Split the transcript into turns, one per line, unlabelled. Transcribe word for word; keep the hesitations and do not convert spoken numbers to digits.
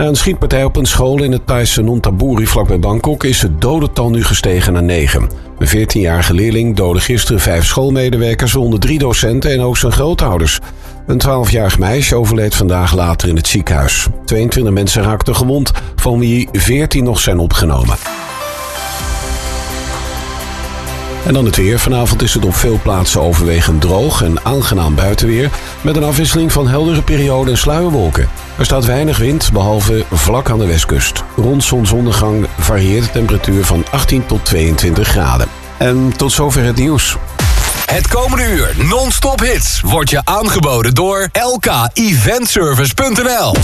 Na een schietpartij op een school in het Thaise Nonthaburi vlakbij Bangkok is het dodental nu gestegen naar negen. Een veertienjarige leerling doodde gisteren vijf schoolmedewerkers, waaronder drie docenten en ook zijn grootouders. Een twaalfjarig meisje overleed vandaag later in het ziekenhuis. tweeëntwintig mensen raakten gewond, van wie veertien nog zijn opgenomen. En dan het weer. Vanavond is het op veel plaatsen overwegend droog en aangenaam buitenweer, met een afwisseling van heldere perioden en sluierwolken. Er staat weinig wind, behalve vlak aan de westkust. Rond zonsondergang varieert de temperatuur van achttien tot tweeëntwintig graden. En tot zover het nieuws.
Het komende uur non-stop hits wordt je aangeboden door L K Event Service punt n l.